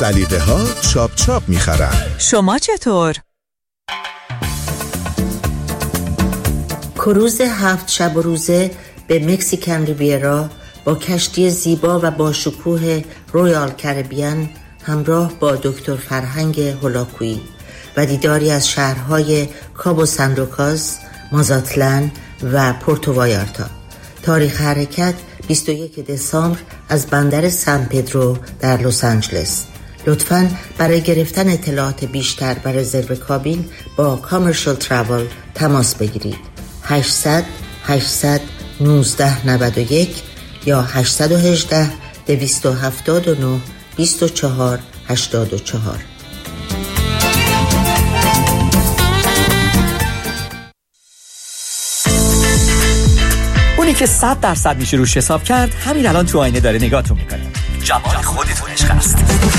سلیقه ها چاپ چاپ میخرن. شما چطور؟ کروز 7 شب و روزه به مکسیکن ریویرا با کشتی زیبا و با شکوه رویال کربیان همراه با دکتر فرهنگ هولاکویی و دیداری از شهرهای کابو سان لوکاس، مازاتلان و پورتو وایارتا. تاریخ حرکت 21 دسامبر از بندر سان پدرو در لس آنجلس. لطفاً برای گرفتن اطلاعات بیشتر و رزرو کابین با کامرشال تراول تماس بگیرید. 800 819 91 یا 818 279 24 84. اونی که 100% میشه روش حساب کرد همین الان تو آینه داره نگاهتون میکنه. جمال خودتون عشق است.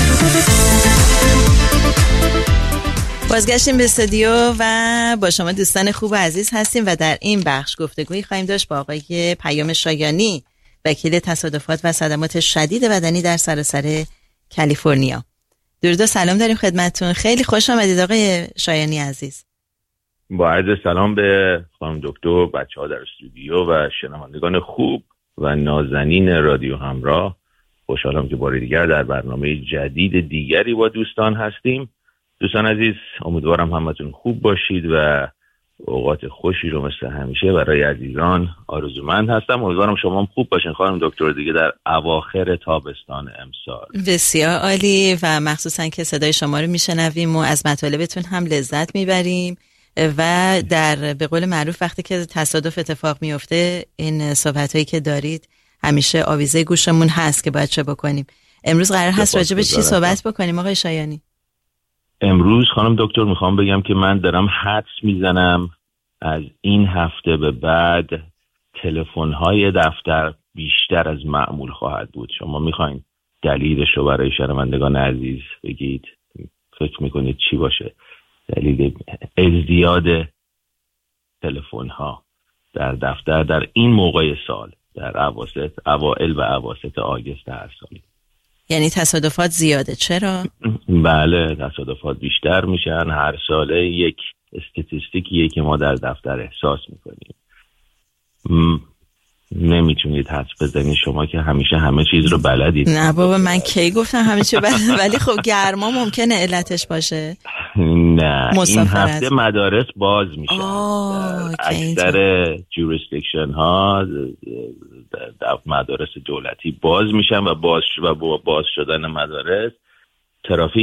بازگشتیم به استودیو و با شما دوستان خوب و عزیز هستیم و در این بخش گفتگویی خواهیم داشت با آقای پیام شایانی، وکیل تصادفات و صدمات شدید بدنی در سراسر کالیفرنیا. درود و سلام داریم خدمتتون. خیلی خوش آمدید آقای شایانی عزیز. با عرض سلام به خانم دکتر، بچه‌ها در استودیو و شنوندگان خوب و نازنین رادیو همراه. خوشحالم که بار دیگر در برنامه جدید دیگری با دوستان هستیم. دوستان عزیز، امیدوارم همتون خوب باشید و اوقات خوشی رو مثل همیشه برای عزیزان آرزومند هستم. امیدوارم شما هم خوب باشین خانم دکتر، دیگه در اواخر تابستان امسال. بسیار عالی و مخصوصا که صدای شما رو میشنویم و از مطالبتون هم لذت میبریم و در به قول معروف وقتی که تصادف اتفاق میفته این صحبتایی که دارید همیشه آویزه گوشمون هست که باید چه بکنیم. امروز قرار هست راجع به چی صحبت بکنیم آقای شایانی؟ امروز خانم دکتر میخوام بگم که من دارم حدس میزنم از این هفته به بعد تلفن‌های دفتر بیشتر از معمول خواهد بود. شما میخواین دلیلش رو برای شنوندگان عزیز بگید؟ فکر میکنید چی باشه دلیل ازدیاد تلفن‌ها در دفتر در این موقع سال، در اوائل و اواسط آگوست هر سال؟ یعنی تصادفات زیاده. چرا؟ بله، تصادفات بیشتر میشن هر ساله. یک استاتستیکیه که ما در دفتر احساس میکنیم. نمیتونید حدس بزنید شما که همیشه همه چیز رو بلدید. نه بابا، من کی گفتم همه چیز بلدید؟ ولی خب گرما ممکنه علتش باشه. نه، این هفته مدارس باز میشن. اکثر جوریسدیکشن ها مدارس دولتی باز میشن و باز شدن مدارس ترافیک